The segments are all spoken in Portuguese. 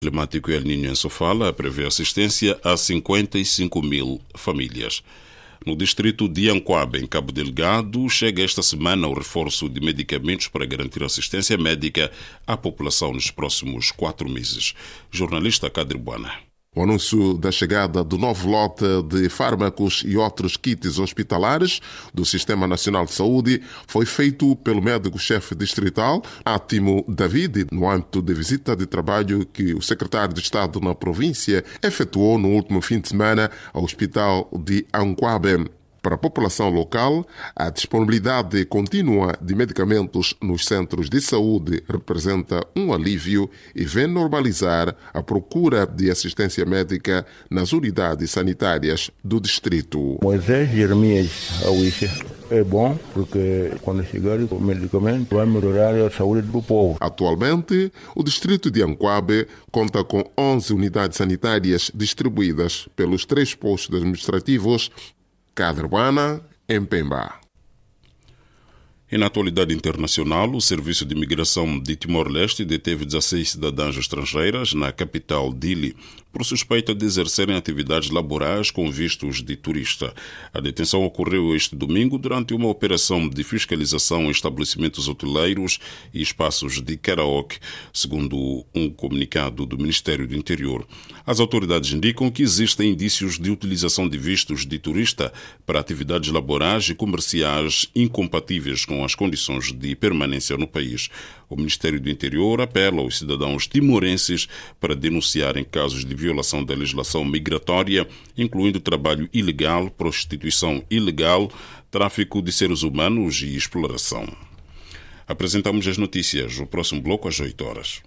climático El Niño em Sofala prevê assistência a 55 mil famílias. No distrito de Anquabe, em Cabo Delgado, chega esta semana o reforço de medicamentos para garantir assistência médica à população nos próximos 4 meses. Jornalista Cadre Buana. O anúncio da chegada do novo lote de fármacos e outros kits hospitalares do Sistema Nacional de Saúde foi feito pelo médico-chefe distrital, Átimo David, no âmbito de visita de trabalho que o secretário de Estado na província efetuou no último fim de semana ao Hospital de Anquabe. Para a população local, a disponibilidade contínua de medicamentos nos centros de saúde representa um alívio e vem normalizar a procura de assistência médica nas unidades sanitárias do distrito. Moisés Jeremias Awiche é bom porque quando chegar o medicamento vai melhorar a saúde do povo. Atualmente, o distrito de Anquabe conta com 11 unidades sanitárias distribuídas pelos 3 postos administrativos Cadrebana, em Pemba. E na atualidade internacional, o Serviço de Imigração de Timor-Leste deteve 16 cidadãs estrangeiras na capital Dili por suspeita de exercerem atividades laborais com vistos de turista. A detenção ocorreu este domingo durante uma operação de fiscalização em estabelecimentos hoteleiros e espaços de karaoke, segundo um comunicado do Ministério do Interior. As autoridades indicam que existem indícios de utilização de vistos de turista para atividades laborais e comerciais incompatíveis com as condições de permanência no país. O Ministério do Interior apela aos cidadãos timorenses para denunciarem casos de violação da legislação migratória, incluindo trabalho ilegal, prostituição ilegal, tráfico de seres humanos e exploração. Apresentamos as notícias. O próximo bloco às 8 horas.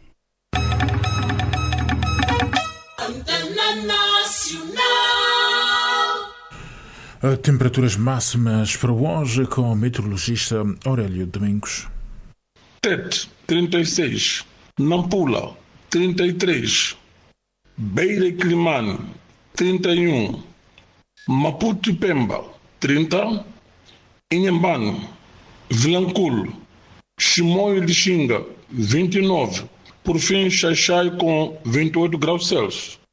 Temperaturas máximas para hoje com o meteorologista Aurélio Domingos. Tete, 36. Nampula, 33. Beira e Climane, 31. Maputo e Pemba, 30. Inhambane, Vilanculo, Chimoio de Xinga, 29. Por fim, Xaixai com 28 graus Celsius.